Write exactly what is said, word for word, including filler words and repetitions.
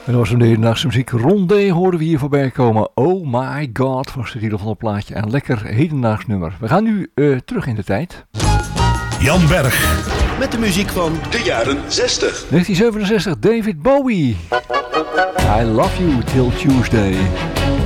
En dat was een hedendaagse muziek. Rondé hoorden we hier voorbij komen. Oh my god was de titel van het plaatje. Een lekker hedendaags nummer. We gaan nu uh, terug in de tijd. Jan Berg. Met de muziek van de jaren zestig. negentien zevenenzestig, David Bowie. I love you till Tuesday.